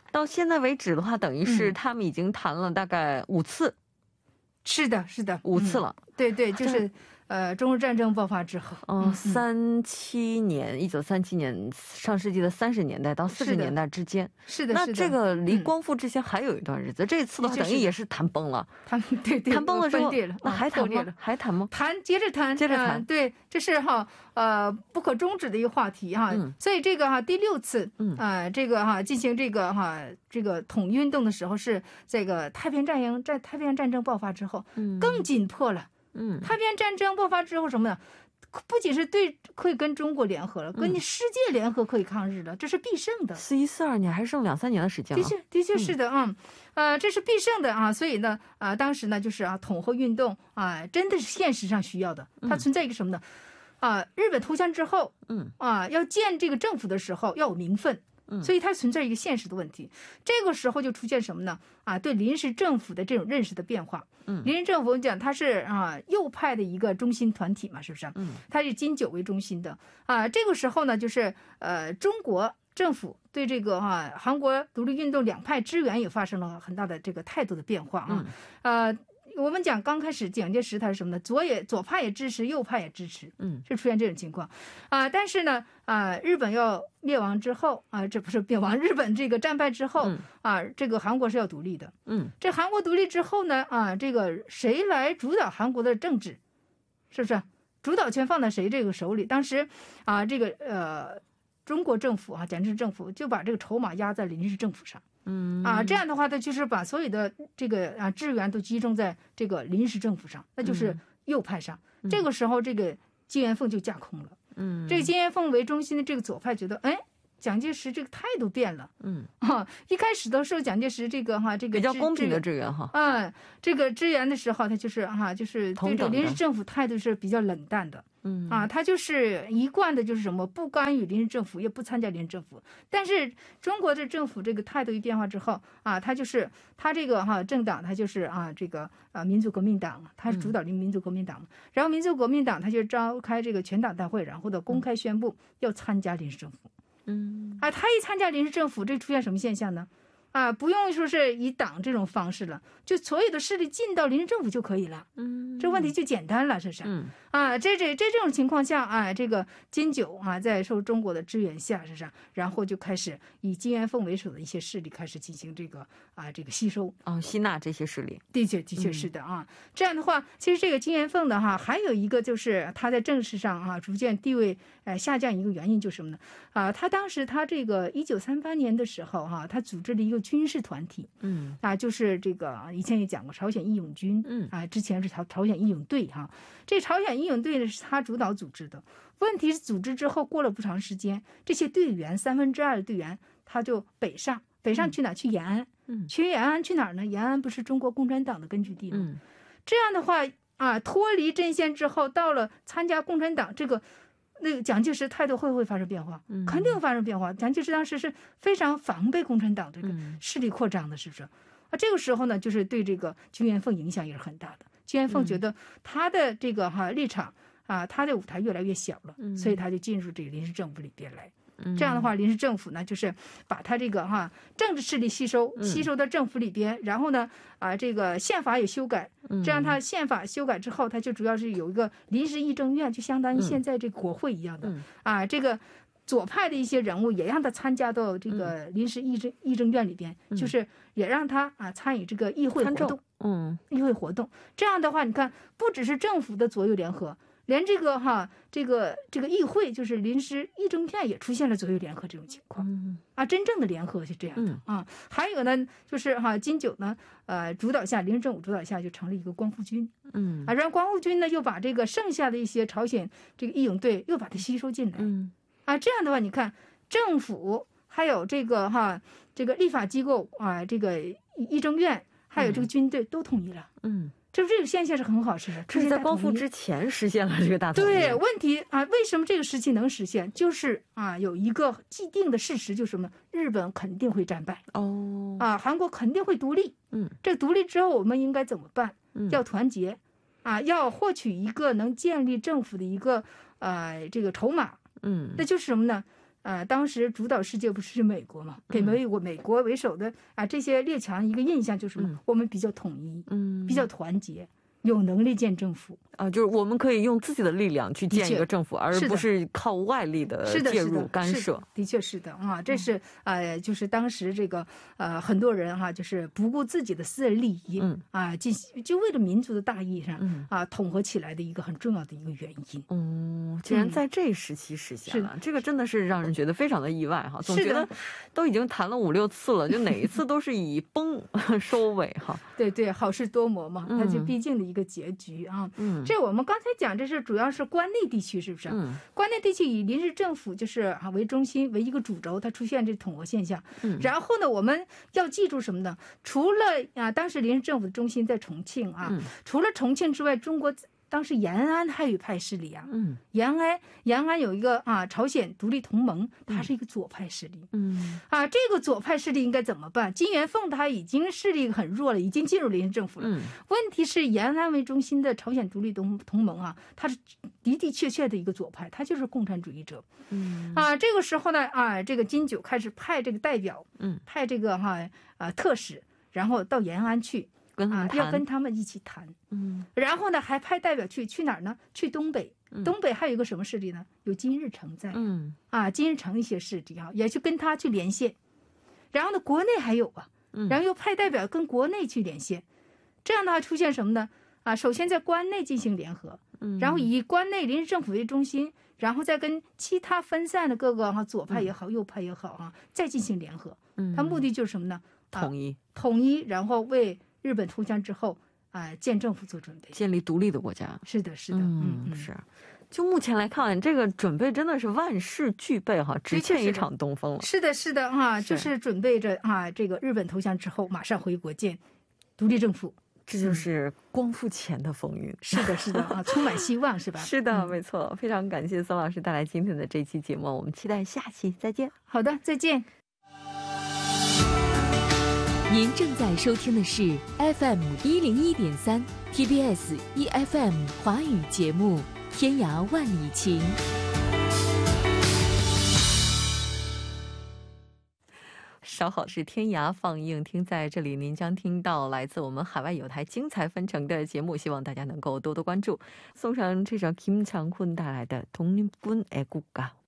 到现在为止的话，等于是他们已经谈了大概5次。 是的，是的 ，5次了。 对对，就是中日战争爆发之后 ，1937年上世纪的30年代到40年代之间。 是的， 那这个离光复之前还有一段日子，这次的话等于也是谈崩了。 对， 谈崩了之后，那还谈吗？ 接着谈，对，这是不可终止的一个话题哈。所以这个第6次这个进行这个统一运动的时候，是这个太平洋战争爆发之后更紧迫了。太平洋战争爆发之后什么呢？不仅是可以跟中国联合了，跟世界联合可以抗日了，这是必胜的。 41、42年还剩2-3年的时间了。 的确是的这是必胜的所以呢当时呢就是统合运动真的是现实上需要的。它存在一个什么呢？日本投降之后要建这个政府的时候要有名分。所以它存在一个现实的问题，这个时候就出现什么呢？对临时政府的这种认识的变化。临时政府讲它是右派的一个中心团体嘛，是不是？它是金九为中心的这个时候呢，就是中国政府对这个韩国独立运动两派支援也发生了很大的这个态度的变化我们讲刚开始蒋介石他是什么呢？左派也支持，右派也支持，是出现这种情况但是呢日本要灭亡之后这不是灭亡，日本这个战败之后这个韩国是要独立的。这韩国独立之后呢这个谁来主导韩国的政治？是不是主导权放在谁这个手里？当时这个中国政府蒋介石政府就把这个筹码压在临时政府上。这样的话，他就是把所有的这个支援都集中在这个临时政府上，那就是右派上。这个时候，这个金元凤就架空了。这个金元凤为中心的这个左派觉得，蒋介石这个态度变了。一开始的时候，蒋介石这个比较公平的支援这个支援的时候，他就是就是对这个临时政府态度是比较冷淡的。他就是一贯的就是什么不干预临时政府，也不参加临时政府。但是中国的政府这个态度一变化之后他就是他这个政党，他就是这个民族革命党，他是主导民族革命党。然后民族革命党他就召开这个全党大会，然后公开宣布要参加临时政府。他一参加临时政府，这出现什么现象呢？不用说是以党这种方式了，就所有的势力进到临时政府就可以了。这问题就简单了，是不是？这种情况下这个金九在受中国的支援下，是不是？然后就开始以金元凤为首的一些势力开始进行这个吸收吸纳这些势力。 的确是的这样的话，其实这个金元凤的还有一个就是他在政治上逐渐地位下降一个原因就是什么呢？他当时他这个1938年的时候他组织了一个军事团体。就是这个以前也讲过朝鲜义勇军。之前是朝鲜义勇队这朝鲜义勇队是他主导组织的。问题是组织之后过了不长时间，这些队员2/3的队员他就北上去哪？去延安。去延安去哪儿呢？延安不是中国共产党的根据地吗？这样的话脱离阵线之后，到了参加共产党，那个蒋介石态度会发生变化，肯定发生变化。蒋介石当时是非常防备共产党这个势力扩张的，是不是？这个时候呢，就是对这个金元凤影响也是很大的。金元凤觉得他的这个立场他的舞台越来越小了，所以他就进入这个临时政府里边来。这样的话，临时政府呢，就是把他这个政治势力吸收到政府里边，然后呢这个宪法也修改，这样他宪法修改之后，他就主要是有一个临时议政院，就相当于现在这个国会一样的这个左派的一些人物也让他参加到这个临时议政院里边，就是也让他参与这个议会活动。议会活动，这样的话，你看，不只是政府的左右联合，连这个这个议会，就是临时议政院也出现了左右联合这种情况。真正的联合是这样的还有呢，就是金九呢主导下，临时政府主导下就成立一个光复军。然后光复军呢又把这个剩下的一些朝鲜这个义勇队又把它吸收进来。这样的话，你看政府还有这个这个立法机构这个议政院还有这个军队都统一了。这个现象是很好，是这是在光复之前实现了这个大统一。 对，问题为什么这个时期能实现？就是有一个既定的事实，就是什么？日本肯定会战败韩国肯定会独立。这独立之后我们应该怎么办？要团结要获取一个能建立政府的一个这个筹码。那就是什么呢？ 当时主导世界不是美国嘛，给美国为首的这些列强一个印象就是什么？我们比较统一，比较团结，有能力建政府就是我们可以用自己的力量去建一个政府，而不是靠外力的介入干涉。 的确是的这是就是当时这个很多人就是不顾自己的私人利益就为了民族的大义上统合起来的一个很重要的一个原因。 竟然在这时期实现了，这个真的是让人觉得非常的意外哈。总觉得都已经谈了5、6次了，就哪一次都是以崩收尾哈。 对对，好事多磨嘛，它就毕竟的一个结局这我们刚才讲，这是主要是关内地区，是不是？关内地区以临时政府就是为中心为一个主轴，它出现这统合现象。然后呢，我们要记住什么呢？除了当时临时政府的中心在重庆除了重庆之外，中国当时延安还有一派势力延安有一个朝鲜独立同盟，它是一个左派势力。这个左派势力应该怎么办？金元凤他已经势力很弱了，已经进入临时政府了。问题是延安为中心的朝鲜独立同盟它是的的确确的一个左派，它就是共产主义者。这个时候呢这个金九开始派这个代表，派这个特使，然后到延安去。要跟他们一起谈，然后呢，还派代表去哪儿呢？去东北，东北还有一个什么势力呢？有金日成在，金日成一些势力也去跟他去连线。然后呢，国内还有然后又派代表跟国内去连线，这样的话出现什么呢？首先在关内进行联合，然后以关内临时政府为中心，然后再跟其他分散的各个左派也好、右派也好再进行联合。它目的就是什么呢？统一，然后为日本投降之后建政府做准备， 建立独立的国家。 是的，是的， 是。就目前来看，这个准备真的是万事俱备只欠一场东风了。 是的，是的就是准备着这个日本投降之后马上回国建独立政府。 这就是光复前的风云。 是的，是的充满希望是吧？ 是的，没错。非常感谢孙老师带来今天的这期节目，我们期待下期再见。 好的，再见。 您正在收听的是 FM 101.3 TBS EFM 华语节目《天涯万里情》。 稍后是天涯放映厅，在这里您将听到来自我们海外有台精彩纷呈的节目，希望大家能够多多关注。送上这首김장훈带来的독립군 애국가。